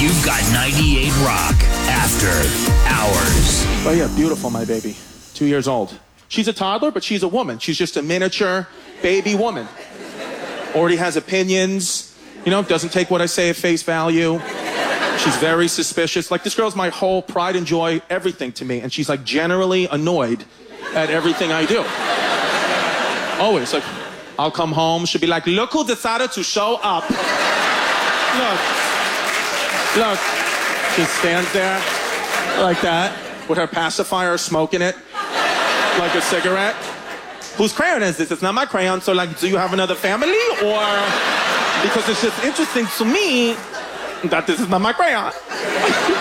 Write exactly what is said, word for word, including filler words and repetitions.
You've got ninety-eight Rock After Hours. Oh yeah, beautiful, my baby. Two years old. She's a toddler, but she's a woman. She's just a miniature baby woman. Already has opinions, you know, doesn't take what I say at face value. She's very suspicious. Like, this girl's my whole pride and joy, everything to me. And she's, like, generally annoyed at everything I do. Always, like, I'll come home, she'll be like, look who decided to show up. Look. Look. She stands there like that with her pacifier, smoking it like a cigarette. Whose crayon is this? It's not my crayon, so, like, do you have another family? Or because it's just interesting to me that this is not my crayon.